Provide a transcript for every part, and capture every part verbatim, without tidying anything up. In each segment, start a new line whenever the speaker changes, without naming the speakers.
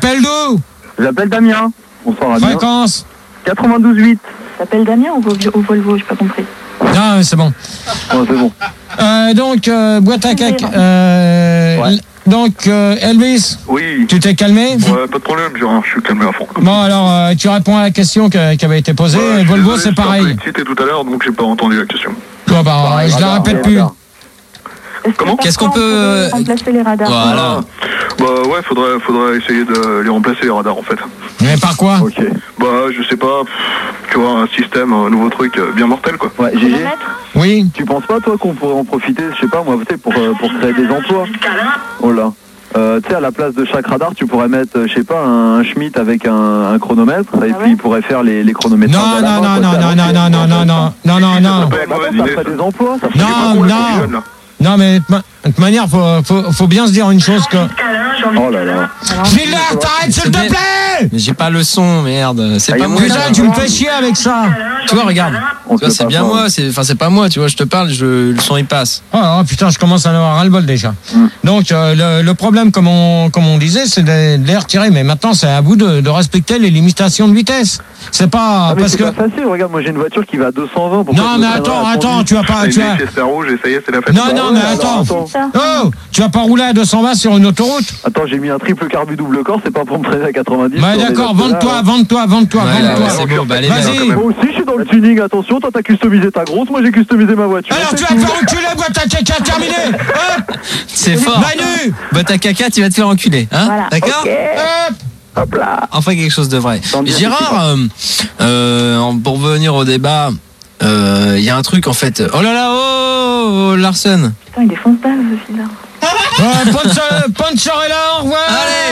Appelle d'où?
J'appelle Damien. Bonsoir Damien.
Fréquence
quatre-vingt-douze huit.
T'appelles Damien ou au Volvo? J'ai pas compris.
Non, c'est bon.
Oh, c'est bon.
Euh, donc, euh, boîte à cac. Euh,
Ouais.
Donc, euh, Elvis,
Oui.
tu t'es calmé?
Ouais, pas de problème, je, je suis calmé à fond.
Bon, alors, euh, tu réponds à la question que- qui avait été posée.
Ouais,
Volvo,
désolé,
c'est pareil.
J'étais excité tout à l'heure, donc j'ai pas entendu la question.
Bon, bah,
Ouais,
je la
radar,
répète
ouais,
plus.
radar.
Est-ce que
Comment
par
Qu'est-ce
quoi
qu'on
on
peut-
pourrait remplacer les radars?
Voilà.
Bah ouais, faudrait, faudrait essayer de les remplacer, les radars, en fait.
Mais par quoi?
Ok.
Bah, je sais pas, pff, tu vois, un système, un nouveau truc euh, bien mortel, quoi.
Ouais, G G,
Chronomètre?
Oui.
tu penses pas, toi, qu'on pourrait en profiter, je sais pas, moi, tu sais, pour, euh, pour créer des emplois? Oh là. Euh, tu sais, à la place de chaque radar, tu pourrais mettre, euh, je sais pas, un Schmitt avec un, un chronomètre, et
Ah ouais
puis il pourrait faire les, les chronomètres.
Non, non, non, non, non, non, non, non, non, non, non, non, non.
Ça peut être
Bah,
mauvaise
ça
idée,
ferait
ça.
des emplois, ça ferait
Non,
des
C'est pas con, là,
non.
pour les jeunes, là.
Non, mais de ma- de toute manière, faut, faut, faut bien se dire une chose que...
Oh là là.
Phil, t'arrêtes, s'il te
Mais-
plaît!
Mais j'ai pas le son, merde. C'est
Ah,
pas
y a
moi.
moyen
Putain,
de-
tu me fais chier avec ça.
Tu vois, regarde.
On
Tu vois,
se
c'est
passe
bien
pas.
moi. C'est, enfin, c'est pas moi. Tu vois, je te parle, je, le son il passe.
Oh, oh, putain, je commence à en avoir ras-le-bol déjà.
Mm.
Donc, euh, le, le problème, comme on, comme on disait, c'est de, de les retirer. Mais maintenant, c'est à vous de, de respecter les limitations de vitesse. C'est pas
Ah, mais
parce
c'est
que...
pas facile, regarde, moi j'ai une voiture qui va à deux cent vingt. Pourquoi
Non,
je me
mais
traînerais
attends,
à cent
attends,
dix?
tu vas pas...
Les
Tu vas...
c'est c'est rouge et ça y est, c'est la fête.
Non,
Bah
non,
ouais,
mais
alors,
attends.
attends.
Ça.
Oh, tu vas pas rouler à deux cent vingt sur une autoroute?
Attends, j'ai mis un triple carbu double corps, c'est pas pour me traîner à quatre-vingt-dix.
Bah
sur les
d'accord,
autres, là,
vends-toi,
hein.
vends-toi, vends-toi,
Ouais, là,
vends-toi.
ouais, c'est bon. Bah, allez,
Vas-y.
vas-y.
Moi aussi, je suis dans le tuning, attention, toi t'as customisé ta grosse, moi j'ai customisé ma voiture.
Alors,
C'est
tu vas
tout.
te faire enculer, boîte à caca, terminé. Hop,
C'est fort.
Manu,
Bah, ta caca, tu vas te faire enculer. Hein
Voilà.
D'accord
hop.
Hop là.
Enfin, quelque chose de vrai.
Tant bien,
Gérard, euh, euh, en- pour revenir au débat, il euh, y a un truc en fait. Oh là là, oh, oh Larsen.
Putain, il est fonce dalle, ce fils-là.
Ouais, Punch- Puncher est là, au revoir.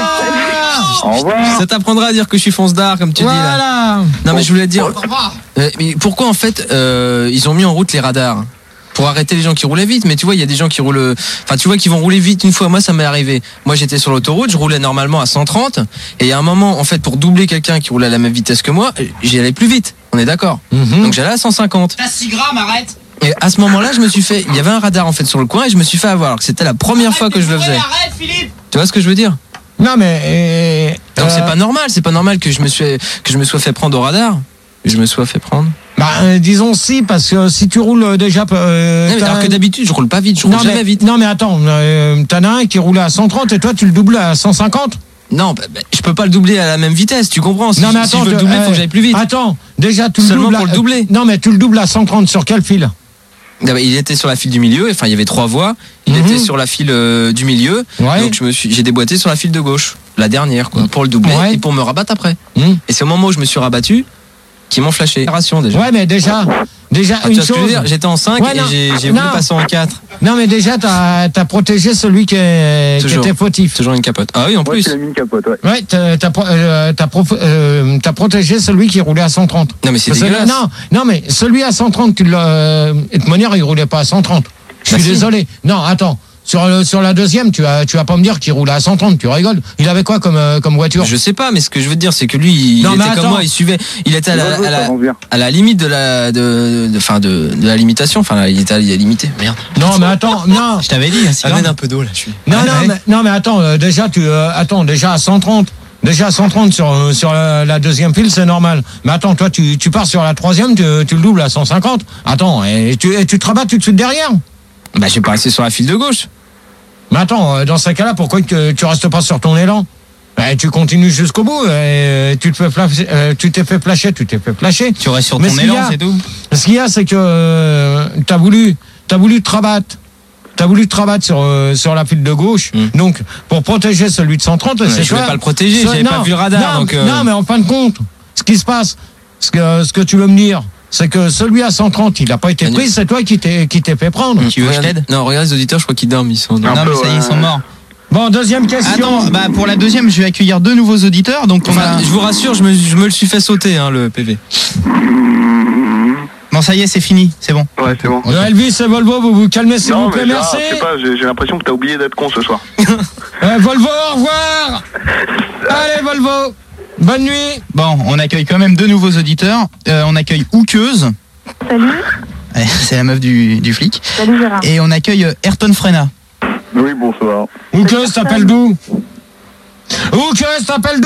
Allez.
Au revoir.
Ça t'apprendra à dire que je suis fonce d'art, comme tu dis là.
Voilà.
Non, mais je voulais te dire. Euh, mais pourquoi en fait euh, ils ont mis en route les radars pour arrêter les gens qui roulaient vite? Mais tu vois, il y a des gens qui roulent. Enfin, tu vois, qui vont rouler vite une fois. Moi, ça m'est arrivé. Moi, j'étais sur l'autoroute, je roulais normalement à cent trente, et il y a un moment, en fait, pour doubler quelqu'un qui roulait à la même vitesse que moi, j'y allais plus vite. On est d'accord.
Mhm.
Donc j'allais à cent cinquante.
T'as six grammes, arrête.
Et à ce moment-là, je me suis fait. Il y avait un radar en fait sur le coin, et je me suis fait avoir. Alors que c'était la première fois que je le faisais.
Arrête, Philippe.
Tu vois ce que je veux dire?
Non, mais... euh,
Donc
euh,
c'est pas normal. C'est pas normal que je me suis que je me sois fait prendre au radar. Que je me sois fait prendre.
Bah, euh, disons si, parce que si tu roules euh, déjà... Euh,
Non, mais
t'as-
alors que d'habitude, je roule pas vite. Je roule
non,
jamais
mais,
vite.
non, mais attends, euh, t'en as un qui roule à cent trente et toi, tu le doubles à cent cinquante?
Non, bah, bah, je peux pas le doubler à la même vitesse, tu comprends? Si,
Non, mais
si
attends,
je veux le
te-
doubler, il
euh,
faut que j'aille plus vite.
Attends, déjà, tu le
Seulement
doubles...
pour
à-
le doubler.
Non, mais tu le doubles à cent trente sur quel fil?
Ah bah, il était sur la file du milieu, enfin il y avait trois voies. Il
Mhm.
était sur la file euh, du milieu,
Ouais.
donc je me suis, j'ai déboîté sur la file de gauche, la dernière, quoi, pour le doubler
Ouais.
et pour me rabattre après.
Mhm.
Et c'est au moment où je me suis rabattu qu'ils m'ont flashé. Ration déjà.
Ouais, mais déjà, déjà
Ah, tu
une
vois ce que je veux
chose...
dire? J'étais en cinq
Ouais,
et
non.
j'ai, j'ai voulu
Non.
passer en quatre.
Non, mais déjà, t'as as protégé celui qui, est, qui
Toujours.
était fautif.
Toujours une capote. Ah oui, en
Moi
plus.
tu l'as mis une capote, ouais.
Ouais, t'as t'as pro- euh, t'as prof- euh, t'as protégé celui qui roulait à cent trente.
Non mais c'est
Parce que-
dégueulasse.
non, non, mais celui à cent trente, tu l'as. euh, de toute manière, il roulait pas à cent trente. Je suis
Bah si.
désolé. Non, attends. Sur, le- sur la deuxième, tu vas, tu vas pas me dire qu'il roulait à cent trente. Tu rigoles. Il avait quoi comme, euh, comme voiture?
Je sais pas, mais ce que je veux te dire, c'est que lui, il
Non, mais
était comme
attends.
moi, il suivait, il était à la,
Volvo,
à
ça
la,
avance bien.
à la limite de la, de, de, fin de, de la limitation. Enfin, il était à la limité. Merde.
Non, mais attends, non.
Je t'avais dit, hein,
Amène un peu d'eau là. Je suis.
Non,
Ouais,
non,
ouais.
mais, non, mais attends, euh, déjà, tu, euh, attends, déjà à cent trente. Déjà à cent trente sur, euh, sur la, la deuxième file, c'est normal. Mais attends, toi, tu, tu pars sur la troisième, tu, tu le doubles à cent cinquante. Attends, et tu, et tu te rabats tout de suite derrière.
Bah, je vais pas rester sur la file de gauche.
Mais attends, euh, dans ce cas-là, pourquoi que tu restes pas sur ton élan? Ben, tu continues jusqu'au bout, et euh, tu te fais flasher, euh, tu t'es fait flasher, tu t'es fait flasher.
Tu restes sur
Mais
ton
ce qu'il y
élan,
a-
c'est tout.
Ce qu'il y a, c'est que euh, t'as voulu, t'as voulu te rabattre. T'as voulu te rabattre sur, euh, sur la file de gauche.
Mm.
Donc, pour protéger celui de cent trente,
Ouais,
c'est
je voulais
toi-
pas le protéger,
ce-
j'avais pas
non,
vu le radar,
Non,
donc, euh,
non, mais en fin de compte, ce qui se passe, ce que, ce que tu veux me dire, c'est que celui à cent trente, il a pas été
Manu.
pris, c'est toi qui t'es, qui t'es fait prendre.
Tu veux que je
Regarde-
t'aide?
Non, regarde les auditeurs, je crois qu'ils dorment, ils sont.
Un
Non,
peu,
mais ça y est,
ouais.
ils sont morts.
Bon, deuxième question.
Attends, bah pour la deuxième, je vais accueillir deux nouveaux auditeurs. Donc on
Enfin,
a.
je vous rassure, je me, je me le suis fait sauter, hein, le P V.
Bon, ça y est, c'est fini, c'est bon.
Ouais, c'est bon.
Euh, Elvis et Volvo, vous vous calmez s'il
Non,
vous plaît,
mais Gérard,
merci.
je sais pas, j'ai j'ai l'impression que t'as oublié d'être con ce soir.
Euh, Volvo, au revoir. Allez, Volvo. Bonne nuit.
Bon, on accueille quand même deux nouveaux auditeurs. Euh, on accueille Houqueuse,
Salut.
Ouais, c'est la meuf du, du flic,
Salut Gérard.
et on accueille euh, Ayrton Frena.
Oui, bonsoir.
Ou que t'appelles d'où? Ou que t'appelles d'où?